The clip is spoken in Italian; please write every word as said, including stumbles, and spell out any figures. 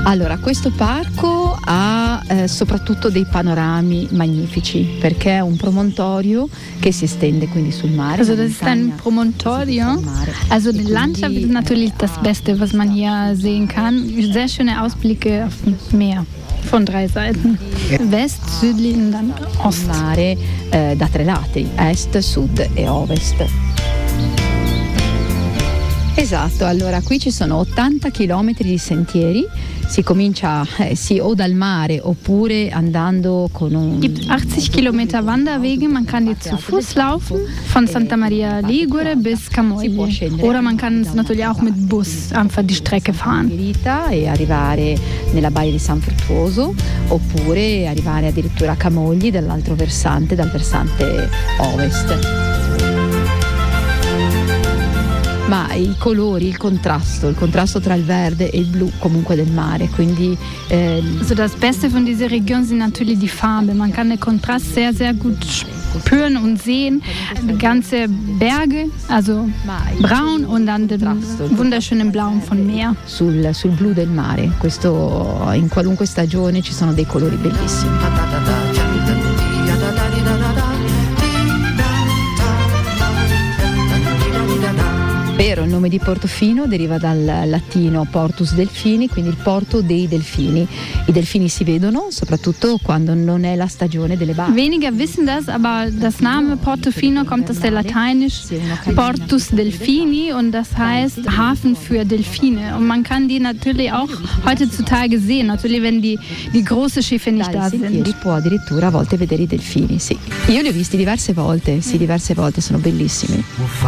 Allora, questo parco ha eh, soprattutto dei panorami magnifici, perché è un promontorio che si estende quindi sul mare. Also das ist ein Promontorio. Also die Landschaft ist natürlich das Beste, was man hier sehen kann. Sehr schöne Ausblicke auf das Meer. Von drei Seiten. West, südlich und dann Ost. Il mare eh, da tre lati, est, sud e ovest. Esatto, allora qui ci sono ottanta chilometri di sentieri, si comincia eh, sì o dal mare oppure andando con un... Es gibt achtzig Kilometer Wanderwege, man kann die zu Fuß laufen, von Santa Maria Ligure bis Camogli. Oder man kann es natürlich auch mit Bus einfach die Strecke fahren. E arrivare nella baia di San Fruttuoso oppure arrivare addirittura a Camogli dall'altro versante, dal versante ovest. Ma i colori, il contrasto, il contrasto tra il verde e il blu comunque del mare, quindi eh, also das Beste von dieser Region sind natürlich die Farbe. Man kann den Kontrast sehr, sehr gut spüren und sehen. Die ganze Berge, also braun und dann den wunderschönen Blauen von Meer. Sul, sul blu del mare, questo in qualunque stagione ci sono dei colori bellissimi. Vero, il nome di Portofino deriva dal latino Portus Delfini, quindi il porto dei delfini. I delfini si vedono soprattutto quando non è la stagione delle barche. Weniger wissen das, aber das Name Portofino kommt aus der Lateinisch Portus Delfini und das heißt Hafen für Delfine. Und man kann die natürlich auch heutzutage sehen, natürlich wenn die, die große Schiffe nicht da sind. Può addirittura a volte vedere i delfini, sì. Io li ho visti diverse volte, sì, diverse volte, sono bellissimi.